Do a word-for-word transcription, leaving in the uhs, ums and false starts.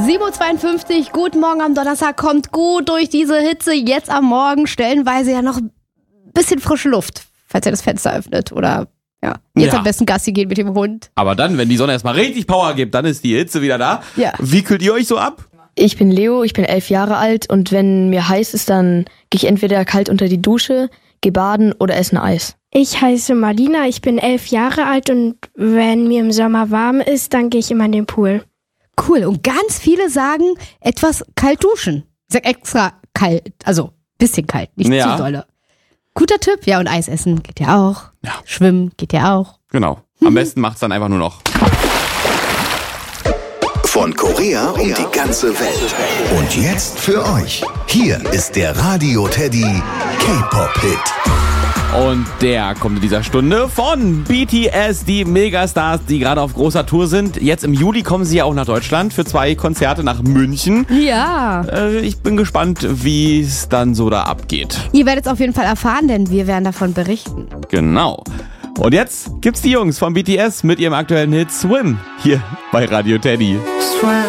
sieben Uhr zweiundfünfzig, guten Morgen am Donnerstag, kommt gut durch diese Hitze. Jetzt am Morgen stellenweise ja noch ein bisschen frische Luft, falls ihr das Fenster öffnet oder ja, jetzt Ja. am besten Gassi gehen mit dem Hund. Aber dann, wenn die Sonne erstmal richtig Power gibt, dann ist die Hitze wieder da. Ja. Wie kühlt ihr euch so ab? Ich bin Leo, ich bin elf Jahre alt und wenn mir heiß ist, dann gehe ich entweder kalt unter die Dusche, gehe baden oder esse ein Eis. Ich heiße Marlina, ich bin elf Jahre alt und wenn mir im Sommer warm ist, dann gehe ich immer in den Pool. Cool, und ganz viele sagen, etwas kalt duschen. Ich sag extra kalt, also bisschen kalt, nicht Ja. zu dolle. Guter Tipp, ja, und Eis essen geht ja auch. Ja. Schwimmen geht ja auch. Genau. Am besten macht's dann einfach nur noch. Von Korea um die ganze Welt. Und jetzt für euch. Hier ist der Radio Teddy K-Pop-Hit. Und der kommt in dieser Stunde von B T S, die Megastars, die gerade auf großer Tour sind. Jetzt im Juli kommen sie ja auch nach Deutschland für zwei Konzerte nach München. Ja. Äh, ich bin gespannt, wie es dann so da abgeht. Ihr werdet es auf jeden Fall erfahren, denn wir werden davon berichten. Genau. Und jetzt gibt's die Jungs von B T S mit ihrem aktuellen Hit Swim hier bei Radio Teddy.